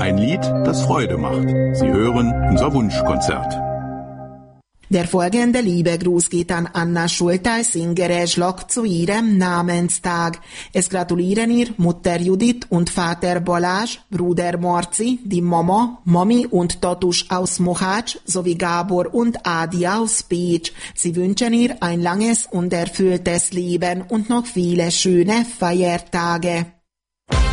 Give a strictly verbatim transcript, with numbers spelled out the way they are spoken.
Ein Lied, das Freude macht. Sie hören unser Wunschkonzert. Der folgende Liebegruß geht an Anna Schultheiß-Ingeres-Schlock zu ihrem Namenstag. Es gratulieren ihr Mutter Judith und Vater Balázs, Bruder Marci, die Mama, Mami und Tatusch aus Mohács sowie Gábor und Adi aus Pécs. Sie wünschen ihr ein langes und erfülltes Leben und noch viele schöne Feiertage.